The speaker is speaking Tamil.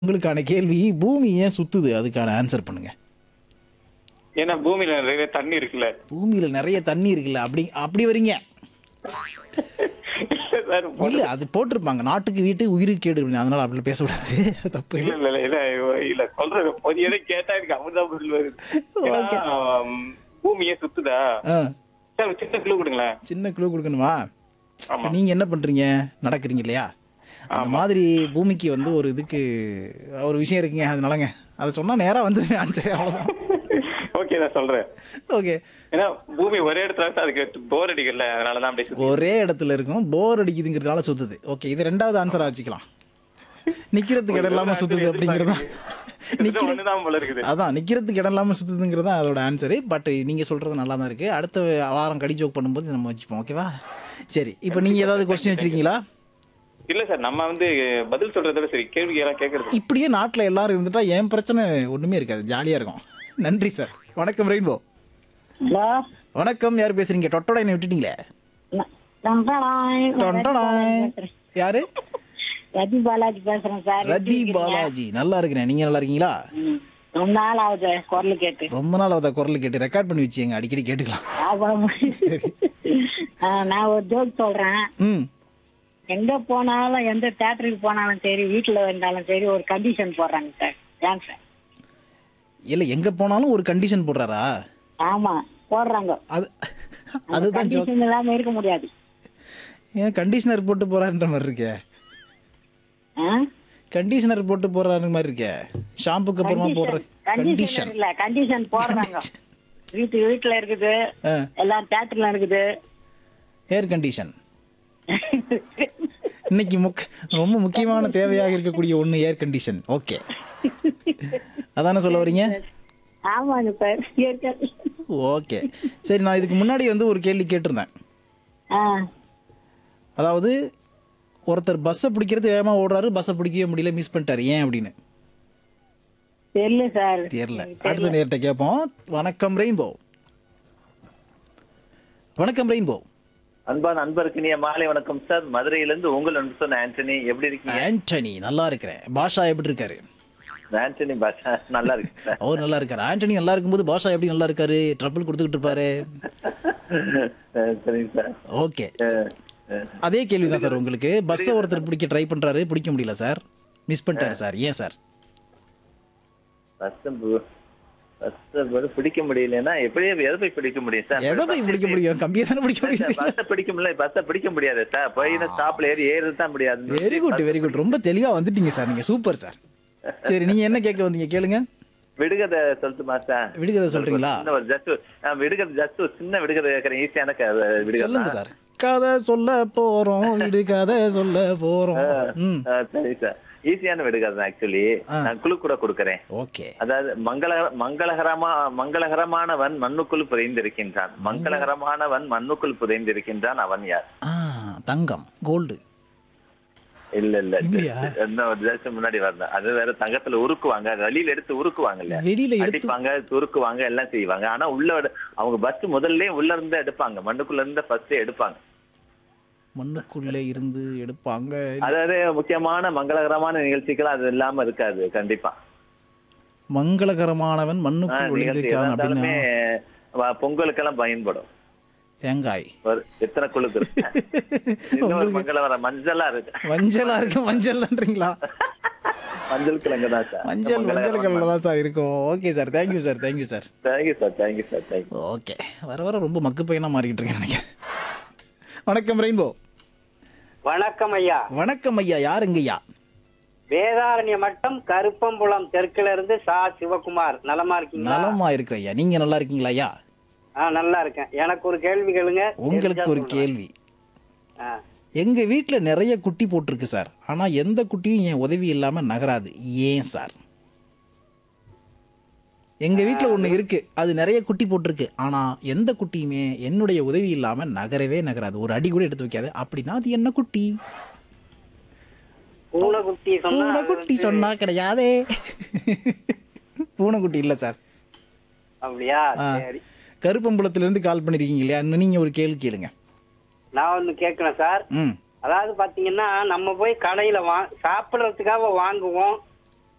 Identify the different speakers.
Speaker 1: உங்களுக்கான கேள்வி, பூமி ஏன் சுத்துது? அதுக்கான ஆன்சர் பண்ணுங்க.
Speaker 2: ஏன்னா பூமியில நிறைய தண்ணி இருக்குல்ல.
Speaker 1: பூமியில நிறைய தண்ணி இருக்குல்ல, அப்படி அப்படி வரீங்க.
Speaker 2: சார்,
Speaker 1: இல்ல அது போட்டிருப்பாங்க, நாட்டுக்கு வீட்டு உயிருக்கு கேடு அப்படின்னு. அதனால அப்படி பேசக்கூடாது. தப்பு.
Speaker 2: இல்ல இல்ல இல்ல இல்ல சொல்றது பொதியதை கேட்டா எனக்கு அமிர்தம் பதில் வருது.
Speaker 1: Okay.
Speaker 2: ஏன்னா, பூமியே சுத்துதா?
Speaker 1: ஆ,
Speaker 2: சார் ஒரு சின்ன கிலோ கொடுங்களேன்.
Speaker 1: சின்ன க்ளூ கொடுக்கணுமா?
Speaker 2: ஆமா.
Speaker 1: இப்ப நீங்க என்ன பண்றீங்க? நடக்கிறீங்க இல்லையா? அந்த
Speaker 2: ஆமா.
Speaker 1: மாதிரி பூமிக்கு வந்து ஒரு இதுக்கு ஒரு விஷயம் இருக்குங்க. அதனாலங்க அதை சொன்னா நேரா வந்து ஆன்சர். அவ்வளவுதான்.
Speaker 2: ஓகே நான் சொல்றேன்.
Speaker 1: ஓகே.
Speaker 2: ஏன்னா பூமி ஒரே இடத்துல இருக்கு, அதுக்கு போர் அடிக்கல, அதனாலதான் அப்படியே சுத்துது.
Speaker 1: ஒரே இடத்துல இருக்கும், போர் அடிக்குதுங்கிறதுனால சுத்துது. ஓகே, இது ரெண்டாவது ஆன்சரா வச்சுக்கலாம். நிக்கிறதுக்கு இடம் இல்லாம சுத்துது அப்படிங்கறதா.
Speaker 2: ஒண்ணுதான் போல இருக்குது.
Speaker 1: அதான் நிக்கிறதுக்கு இடம் இல்லாம சுத்துதுங்கிறதா அதோட ஆன்சரு. பட் நீங்க சொல்றது நல்லா தான் இருக்கு. அடுத்த வாரம் கடி ஜோக் பண்ணும்போது நம்ம வச்சுப்போம். ஓகேவா? சரி, இப்போ நீங்க ஏதாவது கொஸ்டின் வச்சிருக்கீங்களா?
Speaker 2: இல்ல சார், நம்ம வந்து பதில் சொல்றத விட சரி கேள்வி எல்லாம் கேட்கறது.
Speaker 1: இப்படியே நாட்டில் எல்லாரும் இருந்துட்டா என் பிரச்சனை ஒண்ணுமே இருக்காது, ஜாலியா இருக்கும். நன்றி சார். வணக்கம் ரெயின்போ.
Speaker 3: ஹலோ,
Speaker 1: வணக்கம், யார் பேசுறீங்க? டொட்டோட என்ன விட்டுட்டீங்களே. டொண்டடாய். யாரு?
Speaker 3: ரதி பாலாஜி பேசுறேன் சார்.
Speaker 1: ரதி பாலாஜி. நல்லா இருக்கிறேன், நீங்க நல்லா இருக்கீங்களா?
Speaker 3: ரொம்ப நாள் ஆகுது குரல் கேட்டு.
Speaker 1: ரொம்ப நாள் அவத குரல் கேட்டு ரெக்கார்ட் பண்ணி வச்சுங்க, அடிக்கடி கேட்டுக்கலாம்.
Speaker 3: நான் ஒரு ஜோக் சொல்றேன்.
Speaker 1: ம்.
Speaker 3: எங்க போனாலும், எந்த தியேட்டருக்கு போனாலும் சரி, வீட்டுல வந்தாலும் சரி, ஒரு கண்டிஷன் போடுறாங்க சார். ஏன் சார்?
Speaker 1: இல்ல, எங்க போனாலும் ஒரு கண்டிஷன் போடுறாரா?
Speaker 3: ஆமா, போடுறாங்க.
Speaker 1: அது அதுதான் ஜோக்.
Speaker 3: கண்டிஷன் இல்லாம இருக்க முடியாது.
Speaker 1: ஏன் கண்டிஷனர் போட்டு போறாருன்ற மாதிரி இருக்கே. கண்டிஷனர் போட்டு போறாரு மாதிரி இருக்கே. ஷாம்புக்கு அப்புறமா போடுற
Speaker 3: கண்டிஷன்
Speaker 1: கண்டிஷன்.
Speaker 3: இல்ல, கண்டிஷன் போடுறாங்க. வீட்டுல இருக்குது, எல்லாம் தியேட்டர்ல இருக்குது.
Speaker 1: ஏர் கண்டிஷன் இன்னைக்கு ரொம்ப முக்கியமான தேவையாக இருக்கக்கூடிய ஒண்ணு ஏர் கண்டிஷன். ஓகே, அதானே சொல்ல வரீங்க?
Speaker 3: ஆமாங்க சார்.
Speaker 1: ஓகே, சரி. நான் இதுக்கு முன்னாடி வந்து ஒரு கேள்வி கேட்டிருந்தேன். அதாவது ஒருத்தர் பஸ்ஸை பிடிக்கிறது வேகமா ஓடுறாரு, பஸ்ஸை பிடிக்கவே முடியல, மிஸ் பண்ணிட்டாரு. ஏன் அப்படின்னு
Speaker 3: தெரியல சார்.
Speaker 1: தெரியல. அடுத்த நேரத்தை கேட்போம். வணக்கம் ரெயின்போ. வணக்கம் ரெயின்போ.
Speaker 4: அன்பான அன்பருக்கு நீ மாலை வணக்கம் சார். மதுரையிலிருந்து உங்கள் அன்பு சொன்ன ஆண்டனி. எப்படி இருக்கீங்க?
Speaker 1: ஆண்டனி நல்லா இருக்கிறேன். பாஷா எப்படி இருக்காரு?
Speaker 4: ஆண்டனி பாஷா நல்லா இருக்கு சார்.
Speaker 1: அவர் நல்லா இருக்காரு. ஆண்டனி நல்லா இருக்கும்போது பாஷா எப்படி நல்லா இருக்காரு? ட்ரபிள் கொடுத்துக்கிட்டு இருப்பாரு.
Speaker 4: சரிங்க சார்.
Speaker 1: ஓகே, அதே கேள்விதான் சார் உங்களுக்கு. பஸ்ஸை ஒருத்தர் பிடிக்க ட்ரை பண்றாரு, பிடிக்க முடியல சார், மிஸ் பண்ணிட்டாரு சார். ஏன் சார்?
Speaker 4: பிடிக்க முடியலன்னா எப்படி எதை போய் பிடிக்க முடியும் சார்?
Speaker 1: எதை போய் பிடிக்க முடியும்? கம்பியை தானே பிடிக்க முடியும்.
Speaker 4: பஸ்ஸை பிடிக்க முடியல, பஸ்ஸை பிடிக்க முடியாது சார். போய் ஸ்டாப்ல ஏறது தான் முடியாது.
Speaker 1: Very good, very good. ரொம்ப தெளிவா வந்துட்டீங்க சார், நீங்க சூப்பர் சார். சரி, நீங்க என்ன கேட்க வந்தீங்க? கேளுங்க.
Speaker 4: விடுகதை சொல்லட்டுமா சார்?
Speaker 1: விடுகதை சொல்றீங்களா?
Speaker 4: விடுகதை ஜஸ்ட் ஒரு சின்ன விடுகதை கேட்கறேன். ஈஸியான விடுகதை
Speaker 1: சொல்லுங்க சார். கதை சொல்ல போறோம், விடு கதை சொல்ல போறோம்.
Speaker 4: சரி சார், ஈஸியான விடுகதை. ஆக்சுவலி நான் குழு கூட கொடுக்கறேன்.
Speaker 1: ஓகே.
Speaker 4: அதாவது மங்களகரமானவன் மண்ணுக்குள் புதைந்திருக்கின்றான். மங்களகரமானவன் மண்ணுக்குள் புதைந்திருக்கின்றான். அவன் யார்?
Speaker 1: தங்கம், கோல்டு.
Speaker 4: இல்ல இல்ல, இன்னும் ஒரு வருஷம் முன்னாடி வரணும். அது வேற. தங்கத்துல உருக்குவாங்க, வெளியில எடுத்து உருக்குவாங்க, இல்ல
Speaker 1: வெளியில
Speaker 4: அடிப்பாங்க, உருக்குவாங்க, எல்லாம் செய்வாங்க. ஆனா உள்ள அவங்க பஸ் முதல்ல உள்ள இருந்து எடுப்பாங்க, மண்ணுக்குள்ள இருந்து ஃபர்ஸ்ட் எடுப்பாங்க.
Speaker 1: மண்ணுக்குள்ளே இருந்து எடுப்பாங்க.
Speaker 4: அதாவது முக்கியமான மங்களகரமான நிகழ்ச்சிகள் அது இல்லாம இருக்காது கண்டிப்பா.
Speaker 1: மங்களகரமானவன் மண்ணுக்குள் ஒளிந்திருக்கான் அப்படின்னா
Speaker 4: பொங்கலுக்கெல்லாம் பயன்படும்.
Speaker 1: தேங்காய்.
Speaker 4: எத்தனை குழுக்கு இன்னொரு மங்களகரம் மஞ்சளா இருக்கு.
Speaker 1: மஞ்சளா இருக்கு. மஞ்சள்ன்றீங்களா?
Speaker 4: மஞ்சள் கிழங்கு தான் சார்.
Speaker 1: மஞ்சள் கிழங்குல தான் சார் இருக்கும். Okay sir, thank you sir. Thank you sir.
Speaker 4: Thank you sir. Thank you sir. Thank you.
Speaker 1: Okay, வர வர ரொம்ப மக்கு பையனா மாறிக்கிட்டு இருக்கேன் நினைக்கிறேன். வணக்கம் ரெயின்போ.
Speaker 5: வணக்கம் ஐயா.
Speaker 1: வணக்கம் ஐயா, யாருங்க ஐயா?
Speaker 5: வேதாரண்ய மட்டம் கருப்பம்புலம் தெற்குல இருந்து சா சிவகுமார். நலமா இருக்கீங்களா?
Speaker 1: நலமா இருக்கிற ஐயா, நீங்க நல்லா இருக்கீங்களா ஐயா?
Speaker 5: நல்லா இருக்கேன். எனக்கு ஒரு கேள்வி கேளுங்க.
Speaker 1: உங்களுக்கு ஒரு கேள்வி. எங்க வீட்டுல நிறைய குட்டி போட்டிருக்கு சார், ஆனா எந்த குட்டியும் என் உதவி இல்லாம நகராது. ஏன் சார்? எங்க வீட்டுல ஒண்ணு இருக்கு, அது நிறைய குட்டி போட்டிருக்கு, ஆனா எந்த குட்டியுமே என்னுடைய உதவி இல்லாம நகரவே நகராது, ஒரு அடி கூட எடுத்து வைக்காது. அப்படின்னா அது என்ன குட்டி? பூனைக்குட்டி சொன்னா கிடையாதே. பூனைக்குட்டி இல்ல சார்.
Speaker 5: அப்படியா? சரி.
Speaker 1: கருப்பம்புலத்துல இருந்து கால் பண்ணிருக்கீங்க இல்லையா? நீங்க ஒரு கேள்வி கேளுங்க.
Speaker 5: நான் ஒண்ணு கேட்கிறேன் சார். அதாவது பாத்தீங்கன்னா, நம்ம போய் கடையில சாப்பிடறதுக்காக வாங்குவோம்.